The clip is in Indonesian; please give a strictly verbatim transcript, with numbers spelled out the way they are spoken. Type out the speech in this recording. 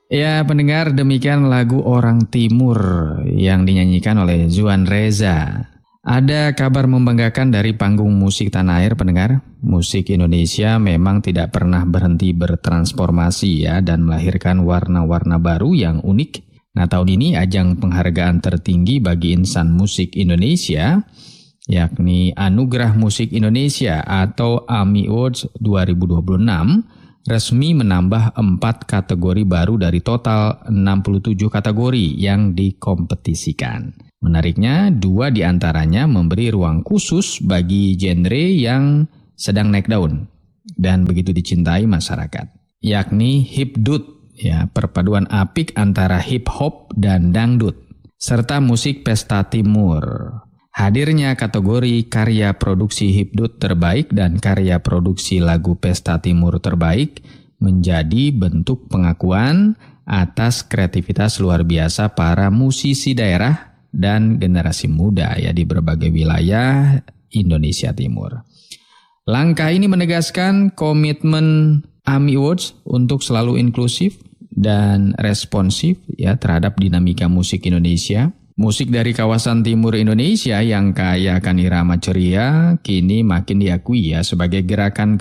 Ya, pendengar, demikian lagu Orang Timur yang dinyanyikan oleh Zuan Reza. Ada kabar membanggakan dari panggung musik tanah air, pendengar. Musik Indonesia memang tidak pernah berhenti bertransformasi ya dan melahirkan warna-warna baru yang unik. Nah, tahun ini ajang penghargaan tertinggi bagi insan musik Indonesia, yakni Anugerah Musik Indonesia atau AMI Awards dua ribu dua puluh enam, resmi menambah empat kategori baru dari total enam puluh tujuh kategori yang dikompetisikan. Menariknya, dua diantaranya memberi ruang khusus bagi genre yang sedang naik daun dan begitu dicintai masyarakat, yakni hipdut, ya, perpaduan apik antara hip hop dan dangdut, serta musik pesta timur. Hadirnya kategori karya produksi hipdut terbaik dan karya produksi lagu pesta timur terbaik menjadi bentuk pengakuan atas kreativitas luar biasa para musisi daerah dan generasi muda ya di berbagai wilayah Indonesia Timur. Langkah ini menegaskan komitmen AMI Awards untuk selalu inklusif dan responsif ya terhadap dinamika musik Indonesia. Musik dari kawasan timur Indonesia yang kaya akan irama ceria kini makin diakui ya sebagai gerakan